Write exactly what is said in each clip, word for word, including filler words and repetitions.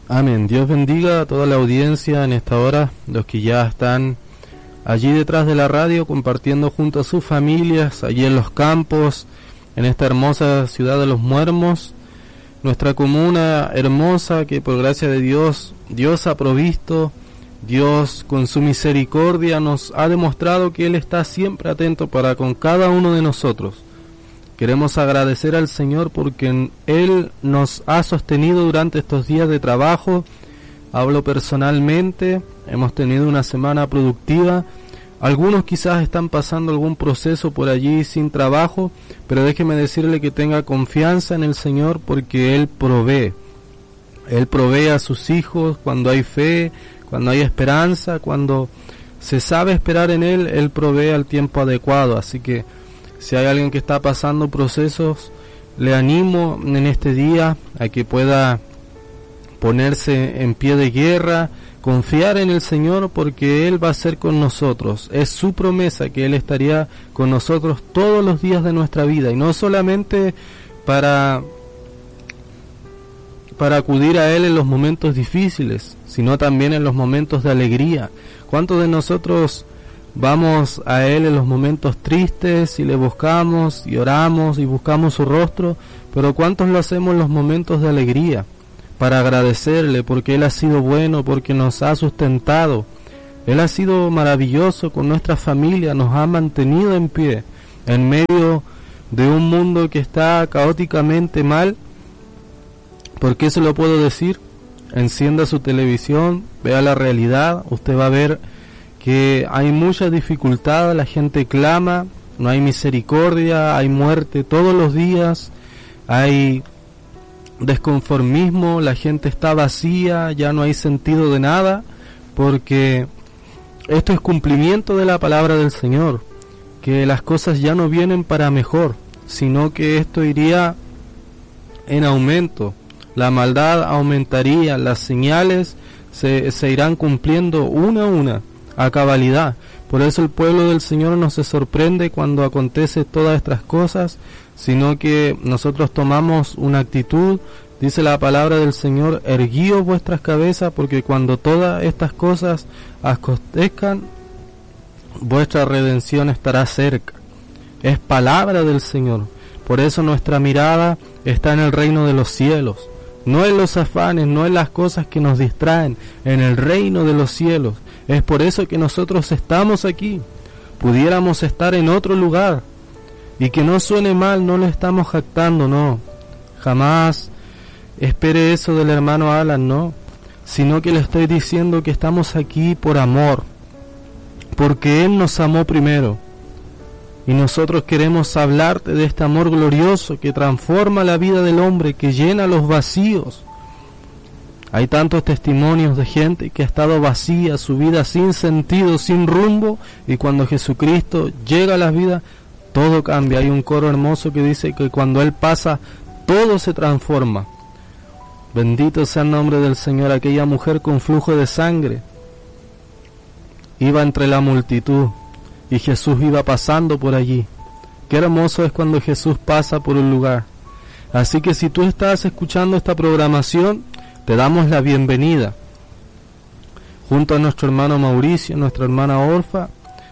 Amén. Dios bendiga a toda la audiencia en esta hora, los que ya están allí detrás de la radio compartiendo junto a sus familias, allí en los campos, en esta hermosa ciudad de Los Muermos, nuestra comuna hermosa que por gracia de Dios, Dios ha provisto, Dios con su misericordia nos ha demostrado que Él está siempre atento para con cada uno de nosotros. Queremos agradecer al Señor porque Él nos ha sostenido durante estos días de trabajo. Hablo personalmente, hemos tenido una semana productiva. Algunos quizás están pasando algún proceso por allí sin trabajo, pero déjeme decirle que tenga confianza en el Señor porque Él provee. Él provee a sus hijos cuando hay fe, cuando hay esperanza, cuando se sabe esperar en Él, Él provee al tiempo adecuado. Así que si hay alguien que está pasando procesos, le animo en este día a que pueda ponerse en pie de guerra, confiar en el Señor porque Él va a ser con nosotros. Es su promesa que Él estaría con nosotros todos los días de nuestra vida y no solamente para, para acudir a Él en los momentos difíciles, sino también en los momentos de alegría. ¿Cuántos de nosotros vamos a Él en los momentos tristes y le buscamos y oramos y buscamos su rostro? Pero ¿cuántos lo hacemos en los momentos de alegría? Para agradecerle porque Él ha sido bueno, porque nos ha sustentado. Él ha sido maravilloso con nuestra familia, nos ha mantenido en pie en medio de un mundo que está caóticamente mal. ¿Por qué se lo puedo decir? Encienda su televisión, vea la realidad, usted va a ver que hay mucha dificultad, la gente clama, no hay misericordia, hay muerte todos los días, hay desconformismo, la gente está vacía, ya no hay sentido de nada, porque esto es cumplimiento de la palabra del Señor, que las cosas ya no vienen para mejor, sino que esto iría en aumento, la maldad aumentaría, las señales se, se irán cumpliendo una a una, a cabalidad. Por eso el pueblo del Señor no se sorprende cuando acontece todas estas cosas, sino que nosotros tomamos una actitud. Dice la palabra del Señor: erguíos vuestras cabezas, porque cuando todas estas cosas acontezcan, vuestra redención estará cerca. Es palabra del Señor. Por eso nuestra mirada está en el reino de los cielos, no en los afanes, no en las cosas que nos distraen, en el reino de los cielos. Es por eso que nosotros estamos aquí. Pudiéramos estar en otro lugar, y que no suene mal, no lo estamos jactando, no. Jamás espere eso del hermano Alan, no. Sino que le estoy diciendo que estamos aquí por amor, porque Él nos amó primero. Y nosotros queremos hablarte de este amor glorioso que transforma la vida del hombre, que llena los vacíos. Hay tantos testimonios de gente que ha estado vacía, su vida sin sentido, sin rumbo, y cuando Jesucristo llega a las vidas, todo cambia. Hay un coro hermoso que dice que cuando Él pasa, todo se transforma. Bendito sea el nombre del Señor. Aquella mujer con flujo de sangre iba entre la multitud y Jesús iba pasando por allí. Qué hermoso es cuando Jesús pasa por un lugar. Así que si tú estás escuchando esta programación, te damos la bienvenida junto a nuestro hermano Mauricio, nuestra hermana Orfa,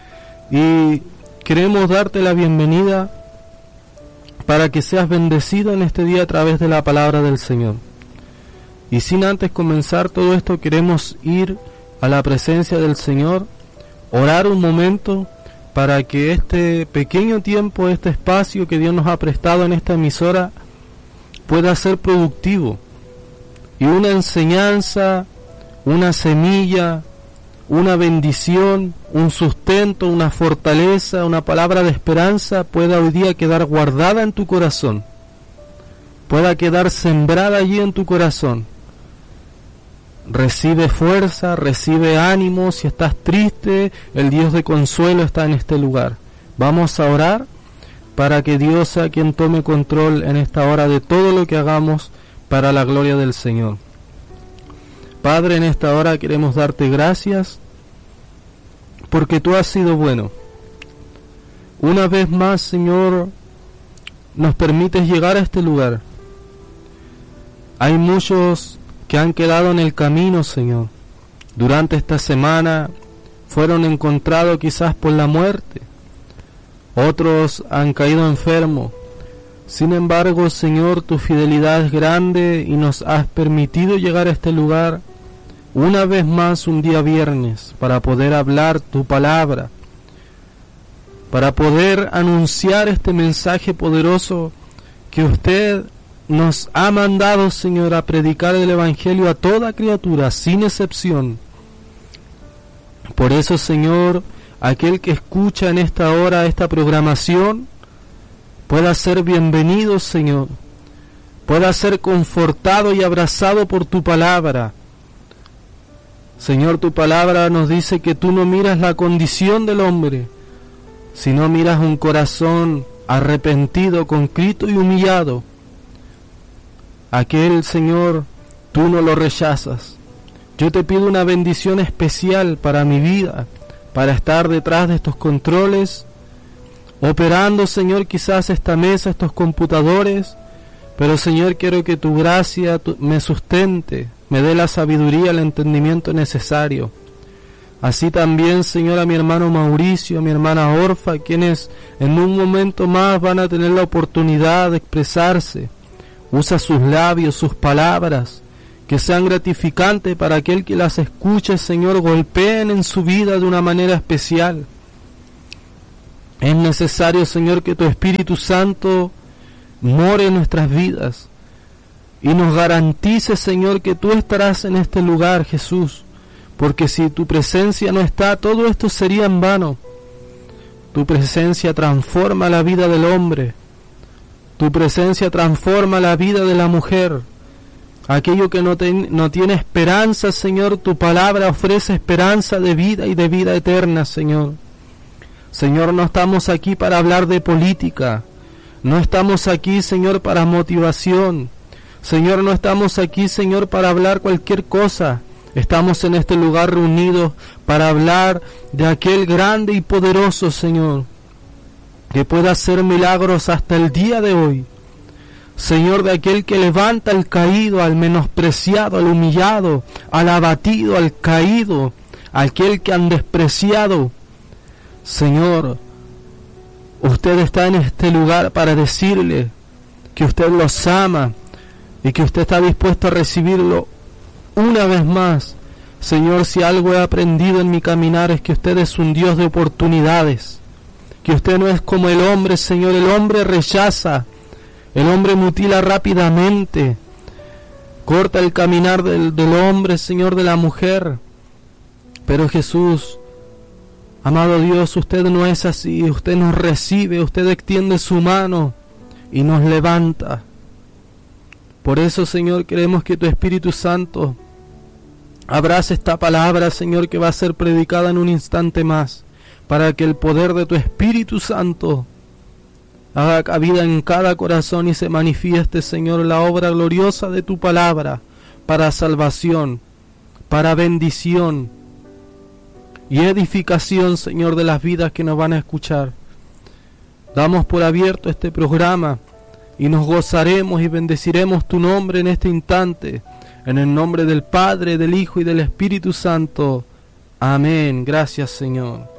y queremos darte la bienvenida para que seas bendecido en este día a través de la palabra del Señor. Y sin antes comenzar todo esto, queremos ir a la presencia del Señor, orar un momento para que este pequeño tiempo, este espacio que Dios nos ha prestado en esta emisora, pueda ser productivo. Y una enseñanza, una semilla, una bendición, un sustento, una fortaleza, una palabra de esperanza pueda hoy día quedar guardada en tu corazón, pueda quedar sembrada allí en tu corazón. Recibe fuerza, recibe ánimo. Si estás triste, el Dios de consuelo está en este lugar. Vamos a orar para que Dios sea quien tome control en esta hora de todo lo que hagamos para la gloria del Señor. Padre, en esta hora queremos darte gracias porque tú has sido bueno. Una vez más, Señor, nos permites llegar a este lugar. Hay muchos que han quedado en el camino, Señor. Durante esta semana fueron encontrados quizás por la muerte. Otros han caído enfermos. Sin embargo, Señor, tu fidelidad es grande y nos has permitido llegar a este lugar una vez más un día viernes para poder hablar tu palabra, para poder anunciar este mensaje poderoso que usted nos ha mandado, Señor, a predicar el Evangelio a toda criatura, sin excepción. Por eso, Señor, aquel que escucha en esta hora esta programación pueda ser bienvenido, Señor, pueda ser confortado y abrazado por tu palabra. Señor, tu palabra nos dice que tú no miras la condición del hombre, sino miras un corazón arrepentido, contrito y humillado. Aquel, Señor, tú no lo rechazas. Yo te pido una bendición especial para mi vida, para estar detrás de estos controles, operando, Señor, quizás esta mesa, estos computadores, pero, Señor, quiero que tu gracia me sustente, me dé la sabiduría, el entendimiento necesario. Así también, Señor, a mi hermano Mauricio, a mi hermana Orfa, quienes en un momento más van a tener la oportunidad de expresarse. Usa sus labios, sus palabras, que sean gratificantes para aquel que las escuche, Señor, golpeen en su vida de una manera especial. Es necesario, Señor, que tu Espíritu Santo more en nuestras vidas y nos garantice, Señor, que tú estarás en este lugar, Jesús, porque si tu presencia no está, todo esto sería en vano. Tu presencia transforma la vida del hombre, tu presencia transforma la vida de la mujer. Aquello que no, te, no tiene esperanza, Señor, tu palabra ofrece esperanza de vida y de vida eterna, Señor. Señor, no estamos aquí para hablar de política, no estamos aquí, Señor, para motivación. Señor, no estamos aquí, Señor, para hablar cualquier cosa. Estamos en este lugar reunidos para hablar de aquel grande y poderoso, Señor, que puede hacer milagros hasta el día de hoy. Señor, de aquel que levanta al caído, al menospreciado, al humillado, al abatido, al caído, aquel que han despreciado. Señor, usted está en este lugar para decirle que usted los ama y que usted está dispuesto a recibirlo una vez más. Señor, si algo he aprendido en mi caminar es que usted es un Dios de oportunidades, que usted no es como el hombre, Señor. El hombre rechaza, el hombre mutila rápidamente, corta el caminar del, del hombre, Señor, de la mujer. Pero Jesús, amado Dios, usted no es así. Usted nos recibe, usted extiende su mano y nos levanta. Por eso, Señor, queremos que tu Espíritu Santo abrace esta palabra, Señor, que va a ser predicada en un instante más, para que el poder de tu Espíritu Santo haga cabida en cada corazón y se manifieste, Señor, la obra gloriosa de tu palabra para salvación, para bendición y edificación, Señor, de las vidas que nos van a escuchar. Damos por abierto este programa y nos gozaremos y bendeciremos tu nombre en este instante, en el nombre del Padre, del Hijo y del Espíritu Santo. Amén. Gracias, Señor.